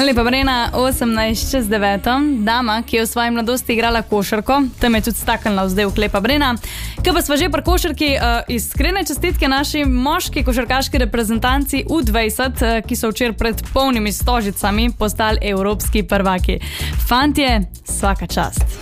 Lepa Brena, 18:09, dama, ki je v svoji mladosti igrala košarko, tam je tudi staknila vzdevk Lepa Brena. Ko pa sva že pri košarki, iskrene čestitke naši moški košarkaški reprezentanci U20, ki so včeraj pred polnimi stožicami postali evropski prvaki. Fantje, vsaka čast.